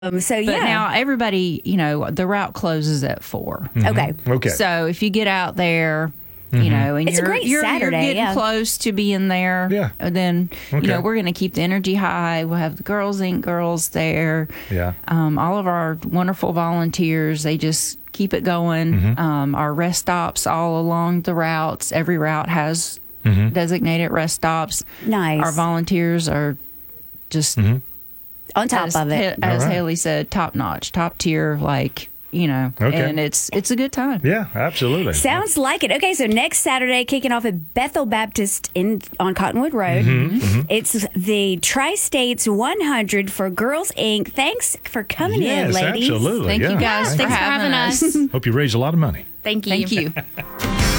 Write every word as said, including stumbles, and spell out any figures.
Um, so But yeah. now everybody, you know, the route closes at four. Okay. Okay. So if you get out there, you know, and It's a you're, great you're, Saturday, you're getting yeah. close to being there, Yeah. then, you Okay. know, we're going to keep the energy high. We'll have the Girls Inc girls there. Yeah. Um, all of our wonderful volunteers, they just keep it going. Mm-hmm. Um, our rest stops all along the routes. Every route has Mm-hmm. designated rest stops. Nice. Our volunteers are just, Mm-hmm. On top as, of it. as All right. Haley said, top notch, top tier, like, you know, Okay. and it's it's a good time. Yeah, absolutely. Sounds like it. Okay, so next Saturday, kicking off at Bethel Baptist in on Cottonwood Road. Mm-hmm, It's the Tri-States one hundred for Girls Incorporated. Thanks for coming Yes, in, ladies. absolutely. Thank yeah. you guys Thank for you. having us. Hope you raise a lot of money. Thank you. Thank you.